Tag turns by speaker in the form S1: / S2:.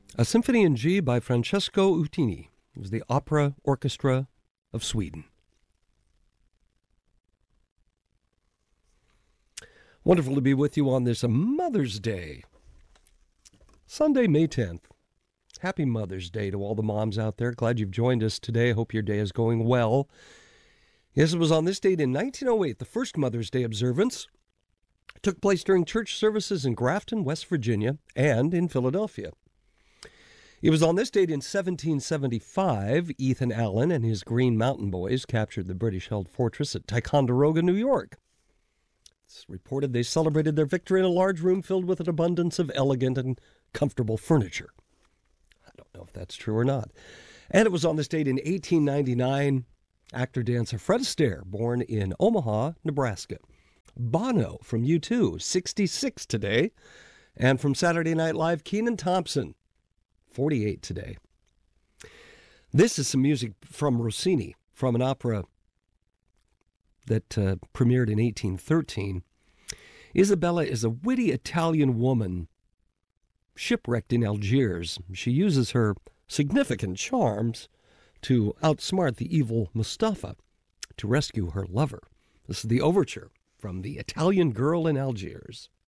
S1: A Symphony in G by Francesco Utini. It was the Opera Orchestra of Sweden. Wonderful to be with you on this Mother's Day, Sunday, May 10th. Happy Mother's Day to all the moms out there. Glad you've joined us today. Hope your day is going well. Yes, it was on this date in 1908, the first Mother's Day observance took place during church services in Grafton, West Virginia, and in Philadelphia. It was on this date in 1775, Ethan Allen and his Green Mountain Boys captured the British-held fortress at Ticonderoga, New York. It's reported they celebrated their victory in a large room filled with an abundance of elegant and comfortable furniture. I don't know if that's true or not. And it was on this date in 1899, actor-dancer Fred Astaire, born in Omaha, Nebraska. Bono from U2, 66 today. And from Saturday Night Live, Kenan Thompson, 48 today. This is some music from Rossini, from an opera that premiered in 1813. Isabella is a witty Italian woman shipwrecked in Algiers. She uses her significant charms to outsmart the evil Mustafa to rescue her lover. This is the overture from The Italian Girl in Algiers.